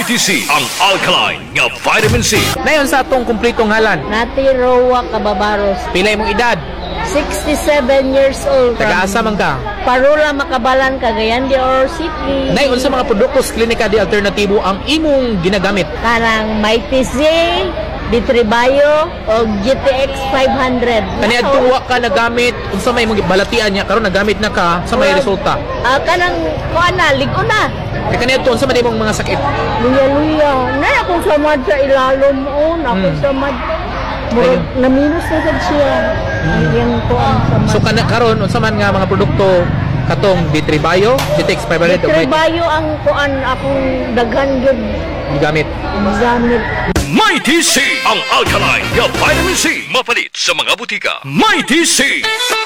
Mighty C, ang alkaline nga vitamin C. Nayon sa atong kumpletong ngalan. Nati Roa Cababaros, Pilay mong edad. 67 years old. Taga-asa man ka. Parula Makabalan, Cagayan de Oro City. Nayon sa mga produkto sa klinika di alternatibo ang imong ginagamit. Kanang Mighty Z, Ditribayo, o GTX 500. Kani adto wa ka nagamit unsa may imong balatian niya karon nagamit na ka sa may resulta. Kanang kuan na, ligo na. Kay kani adto unsa man imong mga sakit. Luya-luya. Na akong samad sa ilalom o. Akong samad. Murag, na-minus na sad siya. Ang kuan samad. So kana karon unsa man nga mga produkto katong Ditribayo, GTX 500 o may Ditribayo ang kuan akong daghan gyud gigamit. gamit. Mighty C, ang alkaline nga vitamin C. Mapalit sa mga butika. Mighty C.